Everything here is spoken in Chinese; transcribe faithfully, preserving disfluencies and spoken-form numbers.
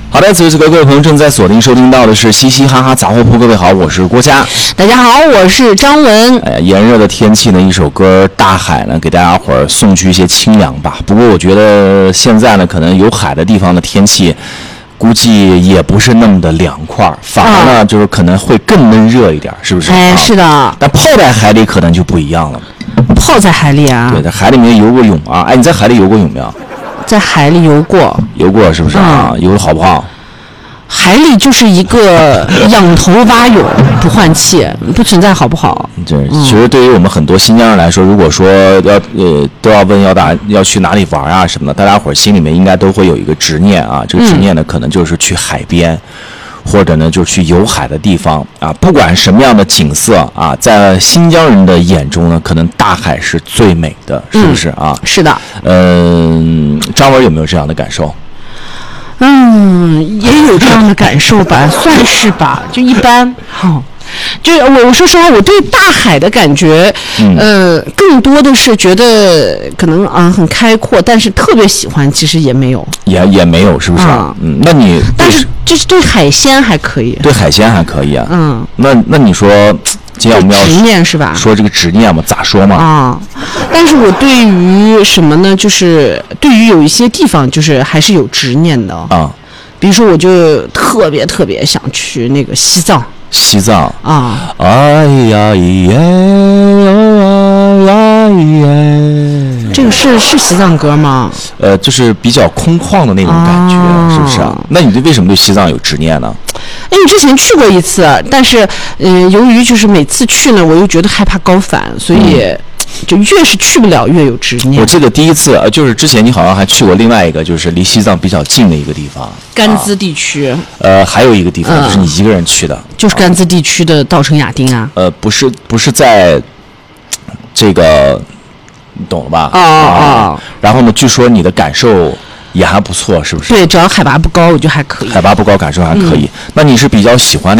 好的，此时此刻各位朋友正在锁定收听到的是嘻嘻哈哈杂货铺。各位好，我是郭嘉。 大家好，我是张文。 哎，炎热的天气呢，一首歌《大海》呢，给大家伙儿送去一些清凉吧。不过我觉得现在呢，可能有海的地方的天气，估计也不是那么的凉快，反而呢，啊、就是可能会更闷热一点，是不是？ 哎，是的。啊、 但泡在海里可能就不一样了。 泡在海里啊？ 对，在海里面游过泳啊。哎，你在海里游过泳没有？ 在海里游过， 游过是不是啊？嗯、游的好不好？ 海里就是一个仰头蛙泳，不换气，不存在好不好？ 对，其实对于我们很多新疆人来说，如果说要呃都要问要打要去哪里玩啊什么的，大家伙儿心里面应该都会有一个执念啊。这个执念呢，可能就是去海边。嗯或者呢，就去游海的地方啊，不管什么样的景色啊，在新疆人的眼中呢，可能大海是最美的，是不是啊？ 嗯、是的。 嗯、呃，张文有没有这样的感受？ 嗯，也有这样的感受吧，算是吧，就一般。好、哦，就我我说实话，我对大海的感觉，嗯、呃，更多的是觉得可能啊、呃、很开阔，但是特别喜欢，其实也没有， 也也没有，是不是？啊、嗯，那你但是就是对海鲜还可以， 对海鲜还可以啊。 嗯， 那那你说，今天我们要执念是吧？ 说这个执念嘛，咋说嘛？ 啊，但是我对于什么呢？就是对于有一些地方，就是还是有执念的啊。比如说，我就特别特别想去那个西藏。 西藏啊！ 哎呀耶呀耶！ 这个是是西藏歌吗？ 呃，就是比较空旷的那种感觉，啊、是不是啊？那你对为什么对西藏有执念呢？ 因为之前去过一次，但是嗯、呃，由于就是每次去呢，我又觉得害怕高反，所以。嗯就越是去不了越有执念。 我记得第一次呃，就是之前你好像还去过另外一个，就是离西藏比较近的一个地方， 甘孜地区。啊、 呃，还有一个地方、嗯、就是你一个人去的， 就是甘孜地区的稻城亚丁啊。 呃，不是，不是在这个，你懂了吧？ 哦哦、 啊。然后呢，据说你的感受也还不错，是不是？ 对，只要海拔不高，我觉得还可以。 海拔不高，感受还可以。嗯、那你是比较喜欢